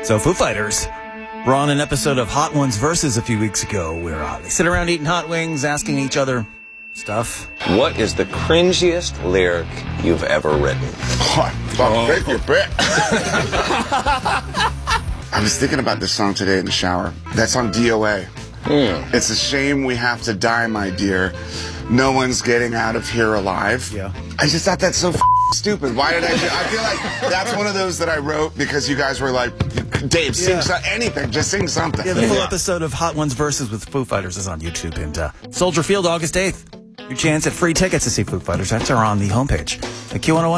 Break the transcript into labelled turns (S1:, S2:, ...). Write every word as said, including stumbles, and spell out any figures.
S1: So Foo Fighters were on an episode of Hot Ones Versus a few weeks ago where uh, they sit around eating hot wings, asking each other stuff.
S2: What is the cringiest lyric you've ever written?
S3: Oh, fuck, take your bet. I was thinking about this song today in the shower. That's on D O A. Mm. It's a shame we have to die, my dear. No one's getting out of here alive.
S1: Yeah.
S3: I just thought that's so f- stupid. Why did I do I feel like that's one of those that I wrote because you guys were like, Dave, sing
S1: yeah.
S3: so- anything. Just sing something.
S1: Yeah, the full episode of Hot Ones Versus with Foo Fighters is on YouTube. And uh, Soldier Field, August eighth. Your chance at free tickets to see Foo Fighters. That's are on the homepage at Q one oh one.